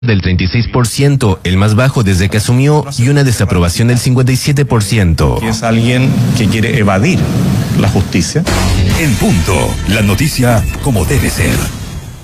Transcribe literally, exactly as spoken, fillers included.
del treinta y seis por ciento, el más bajo desde que asumió, y una desaprobación del cincuenta y siete por ciento. Es alguien que quiere evadir la justicia. En punto, la noticia como debe ser.